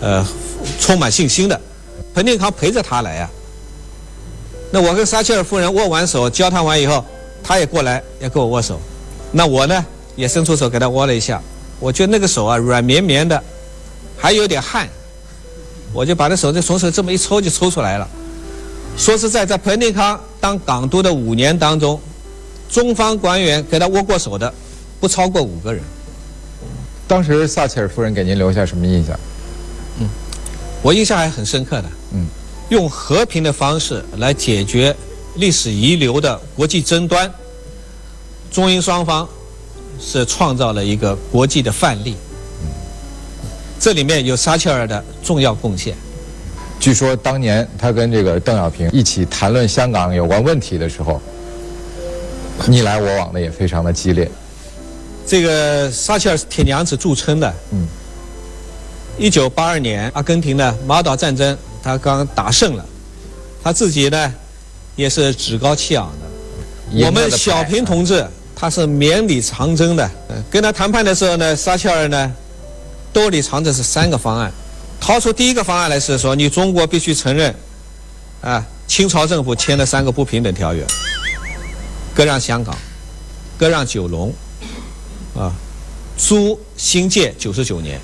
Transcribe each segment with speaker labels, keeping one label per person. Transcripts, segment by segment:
Speaker 1: 充满信心的。彭定康陪着他来啊。那我跟撒切尔夫人握完手，交谈完以后，他也过来要跟我握手。那我呢也伸出手给他握了一下，我觉得那个手啊软绵绵的，还有点汗，我就把那手从手这么一抽就抽出来了。说实在，在彭定康当港督的5年当中，中方官员给他握过手的不超过5个人。
Speaker 2: 当时撒切尔夫人给您留下什么印象？
Speaker 1: 我印象还很深刻的。用和平的方式来解决历史遗留的国际争端，中英双方是创造了一个国际的范例。这里面有撒切尔的重要贡献。
Speaker 2: 据说当年他跟这个邓小平一起谈论香港有关问题的时候，你来我往的也非常的激烈。
Speaker 1: 这个撒切尔是铁娘子著称的。1982年阿根廷的马岛战争他刚打胜了，他自己呢也是趾高气昂的。我们小平同志他是绵里藏针的。跟他谈判的时候呢，撒切尔呢兜里藏着是3个方案，掏出第一个方案来是说，你中国必须承认清朝政府签了3个不平等条约，割让香港，割让九龙，租新界99年。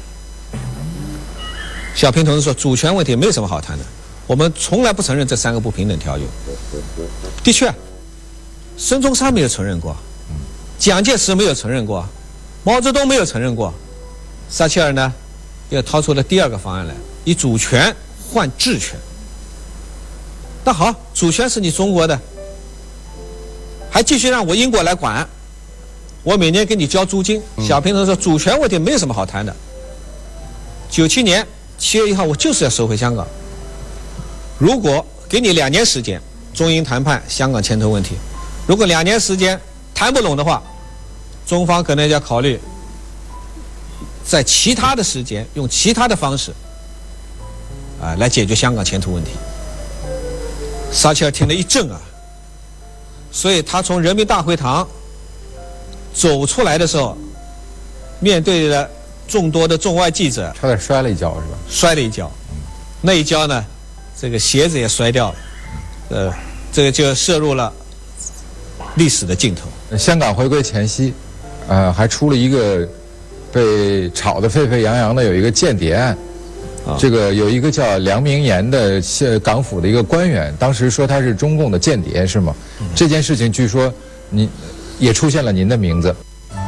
Speaker 1: 小平同志说，主权问题没有什么好谈的，我们从来不承认这3个不平等条约。的确，孙中山没有承认过，蒋介石没有承认过，毛泽东没有承认过。撒切尔呢又掏出了第2个方案来，以主权换治权。那好，主权是你中国的，还继续让我英国来管，我每年给你交租金。小平同志说，主权问题没有什么好谈的。97年7月1号，我就是要收回香港。如果给你2年时间，中英谈判香港迁投问题，如果2年时间谈不拢的话，中方可能要考虑在其他的时间用其他的方式来解决香港迁投问题。撒切尔听了一震啊，所以他从人民大会堂走出来的时候，面对着众多的中外记者，
Speaker 2: 差点摔了一跤是吧？
Speaker 1: 摔了一跤，那一跤呢，这个鞋子也摔掉了，这个就涉入了历史的尽头。
Speaker 2: 香港回归前夕，还出了一个被炒得沸沸扬扬的有一个间谍案，这个有一个叫梁明言的港府的一个官员，当时说他是中共的间谍，是吗？这件事情据说您也出现了您的名字。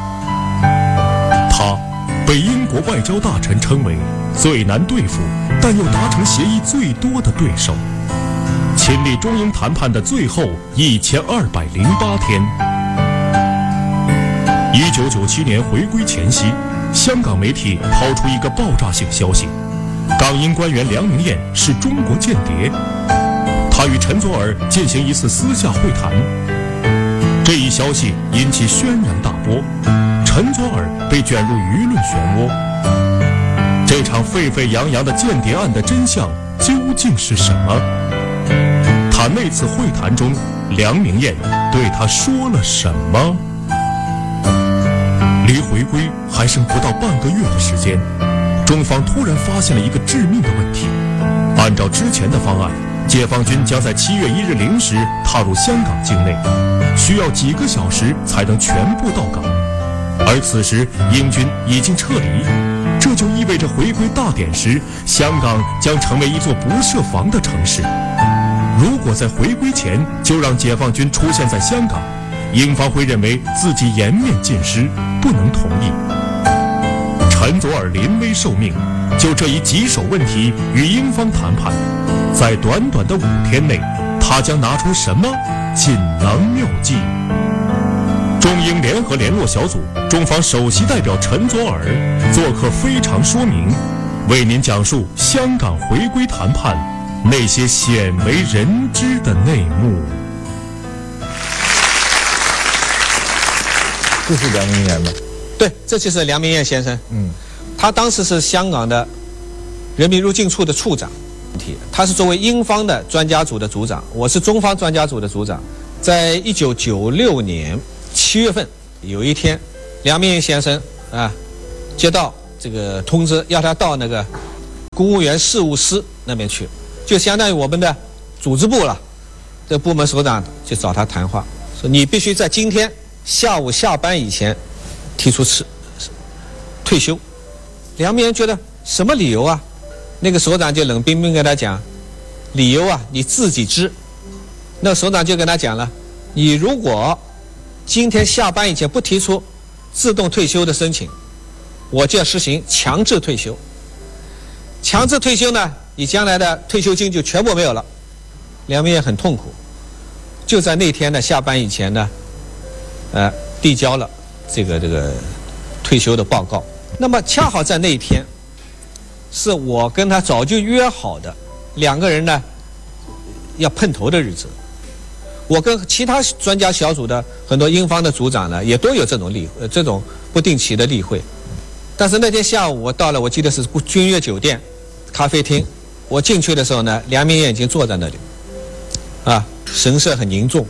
Speaker 3: 他被英国外交大臣称为最难对付，但又达成协议最多的对手。亲历中英谈判的最后1208天。1997年回归前夕，香港媒体抛出一个爆炸性消息：港英官员梁明彦是中国间谍，他与陈佐洱进行一次私下会谈。这一消息引起轩然大波，陈佐洱被卷入舆论漩涡。这场沸沸扬扬的间谍案的真相究竟是什么？他那次会谈中，梁明彦对他说了什么？离回归还剩不到半个月的时间，中方突然发现了一个致命的问题。按照之前的方案，解放军将在7月1日0时踏入香港境内，需要几个小时才能全部到港。而此时英军已经撤离，这就意味着回归大典时，香港将成为一座不设防的城市。如果在回归前就让解放军出现在香港，英方会认为自己颜面尽失，不能同意。陈佐洱临危受命，就这一棘手问题与英方谈判。在短短的5天内，他将拿出什么锦囊妙计？中英联合联络小组中方首席代表陈佐洱做客非常说明，为您讲述香港回归谈判那些鲜为人知的内幕。
Speaker 2: 这是梁明彦吗？
Speaker 1: 对，这就是梁明彦先生。他当时是香港的人民入境处的处长，他是作为英方的专家组的组长，我是中方专家组的组长。在1996年7月份有一天，梁明彦先生接到这个通知，要他到那个公务员事务司那边去，就相当于我们的组织部了。这部门首长就找他谈话，说你必须在今天下午下班以前提出退休。梁明彦觉得什么理由啊？那个首长就冷冰冰跟他讲，理由啊你自己知。那首长就跟他讲了，你如果今天下班以前不提出自动退休的申请，我就要实行强制退休。强制退休呢，你将来的退休金就全部没有了。梁明彦很痛苦，就在那天的下班以前呢，递交了这个退休的报告。那么恰好在那一天，是我跟他早就约好的两个人呢要碰头的日子。我跟其他专家小组的很多英方的组长呢，也都有这种不定期的例会。但是那天下午我到了，我记得是君悦酒店咖啡厅，我进去的时候呢，梁明彦已经坐在那里，神色很凝重，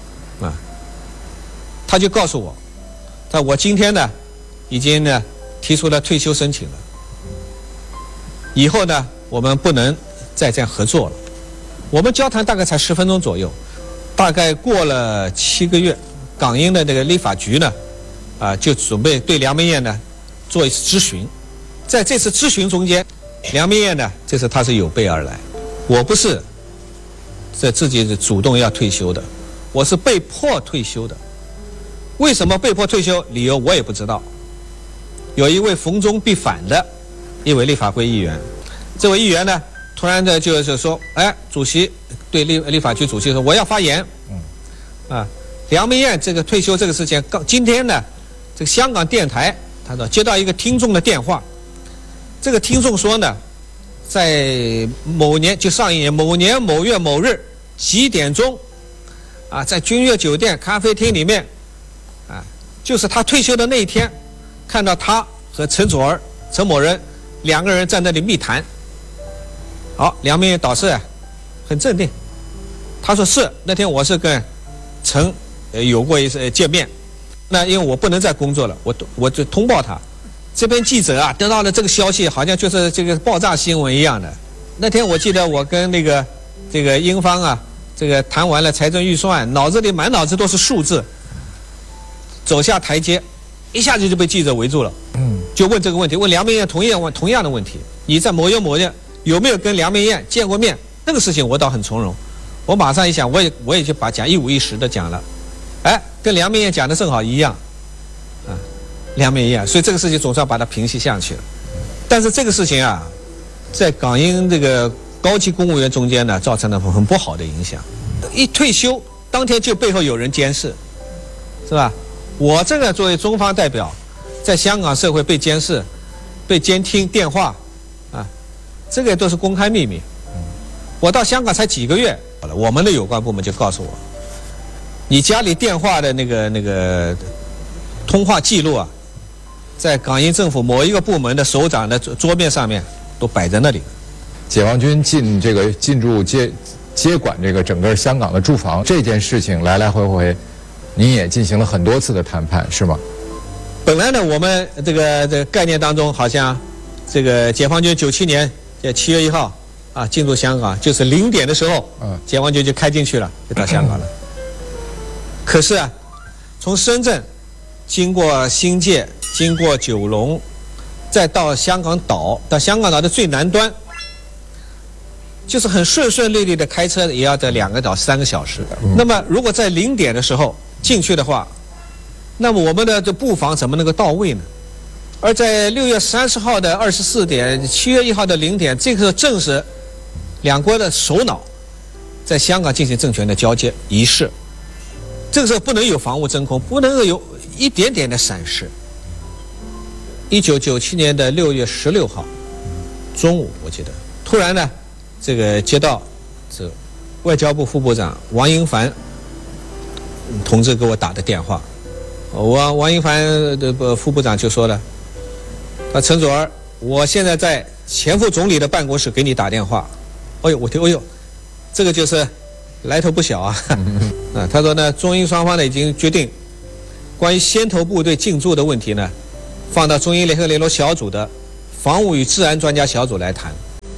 Speaker 1: 他就告诉我，我今天呢已经呢提出了退休申请了，以后呢我们不能再这样合作了。我们交谈大概才10分钟左右，大概过了7个月，港英的这个立法局呢，就准备对梁明彦呢做一次咨询。在这次咨询中间，梁明彦呢，这次他是有备而来，我不是自己是主动要退休的，我是被迫退休的。为什么被迫退休？理由我也不知道。有一位逢中必反的一位立法会议员，这位议员呢，突然的就是说，主席对立法局主席说，我要发言。梁明彦这个退休这个事情，今天呢，这个香港电台他说接到一个听众的电话，这个听众说呢，在某年就上一年某年某月某日几点钟，在君悦酒店咖啡厅里面，就是他退休的那一天，看到他和陈某人两个人在那里密谈。好，梁明彦导师很镇定，他说是那天我是跟陈有过一次见面，那因为我不能再工作了，我就通报他。这边记者得到了这个消息，好像就是这个爆炸新闻一样的。那天我记得我跟这个英方这个谈完了财政预算，满脑子都是数字，走下台阶，一下子就被记者围住了，就问这个问题，问梁明彦同样的问题，你在某月某日有没有跟梁明彦见过面？那个事情我倒很从容，我马上一想，我也就讲一五一十的讲了，跟梁明彦讲的正好一样，梁明彦，所以这个事情总算把它平息下去了。但是这个事情在港英这个高级公务员中间呢，造成了很不好的影响。一退休当天就背后有人监视，是吧？我这个作为中方代表，在香港社会被监视、被监听电话，这个都是公开秘密。我到香港才几个月，我们的有关部门就告诉我，你家里电话的那个通话记录在港英政府某一个部门的首长的桌面上面都摆在那里。
Speaker 2: 解放军进驻接管这个整个香港的驻防这件事情来来回回，您也进行了很多次的谈判，是吗？
Speaker 1: 本来呢，我们这个概念当中，好像这个解放军97年7月1号进入香港，就是0点的时候，解放军就开进去了，就到香港了。可是从深圳经过新界，经过九龙，再到香港岛，到香港岛的最南端，就是很顺利的开车也要在2个到3个小时。那么如果在0点的时候进去的话，那么我们的这布防怎么能够到位呢？而在6月30号的24点，7月1号的0点，这个正是两国的首脑在香港进行政权的交接仪式。这个时候不能有防务真空，不能够有一点点的闪失。1997年的6月16号中午，我记得突然呢，这个接到这外交部副部长王英凡同志给我打的电话，王英凡的副部长就说了，陈佐洱，我现在在前副总理的办公室给你打电话。我听，这个就是来头不小他说呢，中英双方呢已经决定，关于先头部队进驻的问题呢，放到中英联合联络小组的防务与治安专家小组来谈。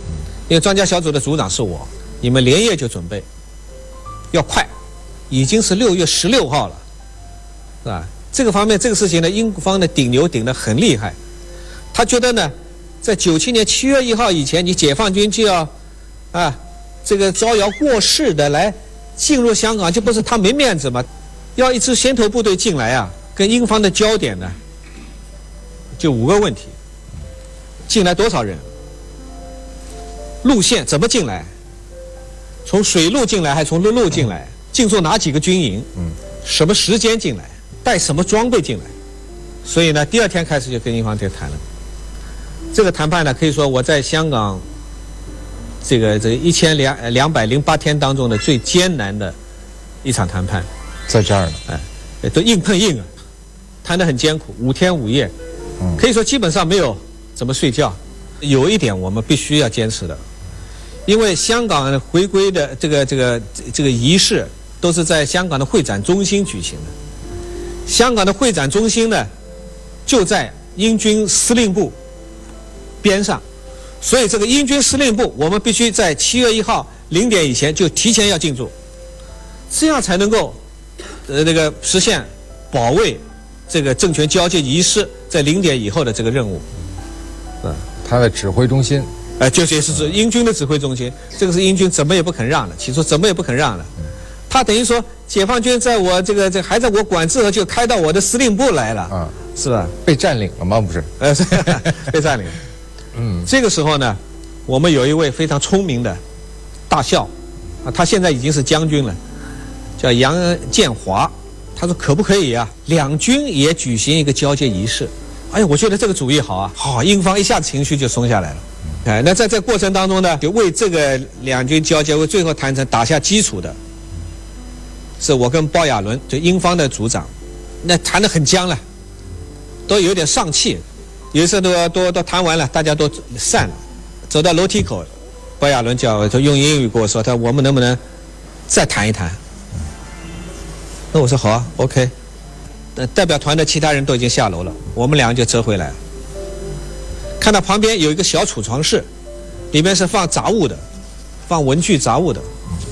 Speaker 1: 因为专家小组的组长是我，你们连夜就准备，要快，已经是6月16号了，是吧？这个方面，这个事情呢，英方的顶牛顶得很厉害，他觉得呢，在97年7月1号以前，你解放军就要这个招摇过市的来进入香港，就不是他没面子吗？要一支先头部队进来啊，跟英方的焦点呢，就5个问题：进来多少人？路线怎么进来？从水路进来还是从陆路进来？进驻哪几个军营？什么时间进来？带什么装备进来？所以呢，第2天开始就跟英方在谈了。这个谈判呢，可以说我在香港这1208天当中的最艰难的一场谈判，
Speaker 2: 在这儿呢，
Speaker 1: 都硬碰硬啊，谈得很艰苦，5天5夜，可以说基本上没有怎么睡觉。有一点我们必须要坚持的，因为香港回归的这个仪式都是在香港的会展中心举行的，香港的会展中心呢就在英军司令部边上，所以这个英军司令部我们必须在7月1号0点以前就提前要进驻，这样才能够实现保卫这个政权交接仪式在0点以后的这个任务。
Speaker 2: 他的指挥中心，
Speaker 1: 就是指英军的指挥中心，这个是英军怎么也不肯让的，起初怎么也不肯让的。他等于说，解放军在我这还在我管制后就开到我的司令部来了，是吧？
Speaker 2: 被占领了吗？不是，
Speaker 1: 被占领了。这个时候呢，我们有一位非常聪明的大校，他现在已经是将军了，叫杨建华。他说可不可以啊，两军也举行一个交接仪式？哎呀，我觉得这个主意好啊，好，英方一下子情绪就松下来了。那在这过程当中呢，就为这个两军交接为最后谈成打下基础的，是我跟包亚伦，就英方的组长，那谈得很僵了，都有点丧气。有一次都谈完了，大家都散了，走到楼梯口，包亚伦就用英语跟我说，他我们能不能再谈一谈？那我说好啊 ，OK。代表团的其他人都已经下楼了，我们两个就折回来，看到旁边有一个小储藏室，里面是放杂物的，放文具杂物的，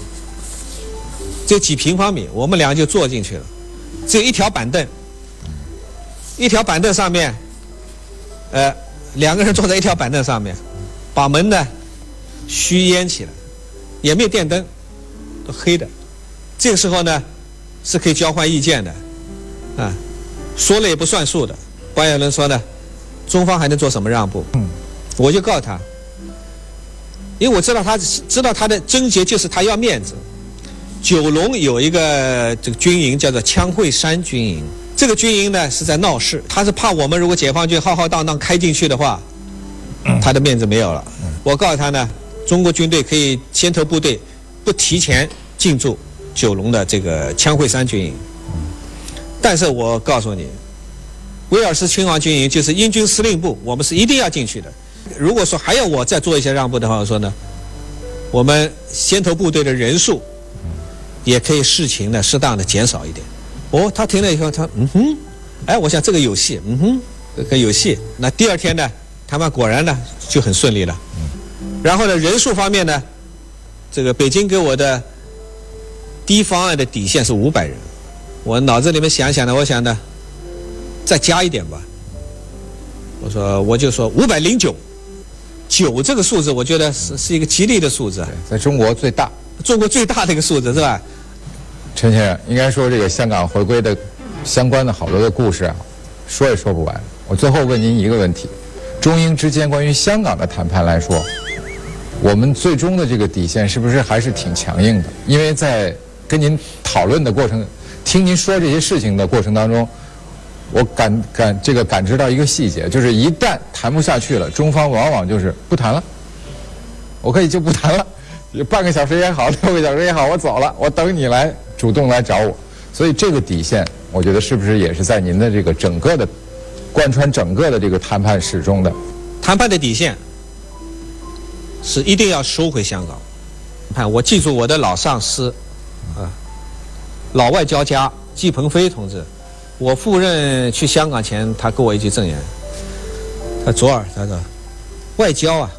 Speaker 1: 这几平方米，我们两个就坐进去了，只有一条板凳，一条板凳上面，两个人坐在一条板凳上面，把门呢虚掩起来，也没有电灯，都黑的。这个时候呢是可以交换意见的。说了也不算数的。包亚伦说呢，中方还能做什么让步？我就告诉他，因为我知道他的症结就是他要面子。九龙有一个这个军营叫做枪会山军营，这个军营呢是在闹市，他是怕我们如果解放军浩浩荡荡开进去的话，他的面子没有了。我告诉他呢，中国军队可以先头部队不提前进驻九龙的这个枪会山军营。但是我告诉你，威尔斯亲王军营就是英军司令部，我们是一定要进去的。如果说还要我再做一些让步的话，我说呢，我们先头部队的人数也可以适当的减少一点。他听了以后，他我想这个有戏，这个有戏。那第2天呢，谈判果然呢就很顺利了。然后呢，人数方面呢，这个北京给我的第一方案的底线是500人。我脑子里面想呢，我想呢，再加一点吧。我就说509，9这个数字，我觉得是一个吉利的数字。
Speaker 2: 在中国最大，
Speaker 1: 中国最大的一个数字是吧？
Speaker 2: 陈先生，应该说这个香港回归的相关的好多的故事啊，说也说不完。我最后问您一个问题：中英之间关于香港的谈判来说，我们最终的这个底线是不是还是挺强硬的？因为在跟您讨论的过程。听您说这些事情的过程当中，我感知到一个细节，就是一旦谈不下去了，中方往往就是不谈了，我可以就不谈了，半个小时也好，6个小时也好，我走了，我等你来主动来找我。所以这个底线，我觉得是不是也是在您的这个整个的贯穿整个的这个谈判史中的
Speaker 1: 谈判的底线是一定要收回香港。看，我记住我的老上司老外交家季鹏飞同志，我赴任去香港前，他给我一句赠言，他说外交啊，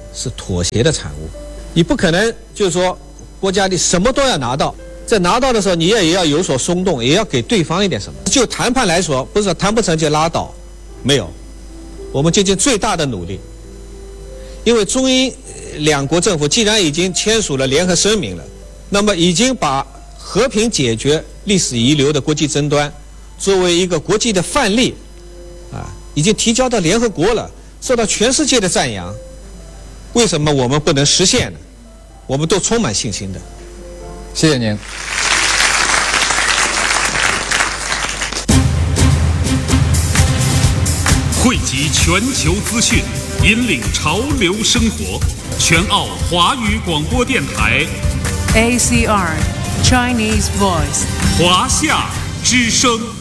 Speaker 1: 是妥协的产物。你不可能就是说国家里什么都要拿到，在拿到的时候你也要有所松动，也要给对方一点什么。就谈判来说，不是说谈不成就拉倒，没有，我们尽尽最大的努力。因为中英两国政府既然已经签署了联合声明了，那么已经把和平解决历史遗留的国际争端作为一个国际的范例已经提交到联合国了，受到全世界的赞扬。为什么我们不能实现呢？我们都充满信心的。
Speaker 2: 谢谢您。
Speaker 4: 汇集全球资讯，引领潮流生活。全澳华语广播电台
Speaker 5: ACR Chinese Voice
Speaker 4: 华夏之声。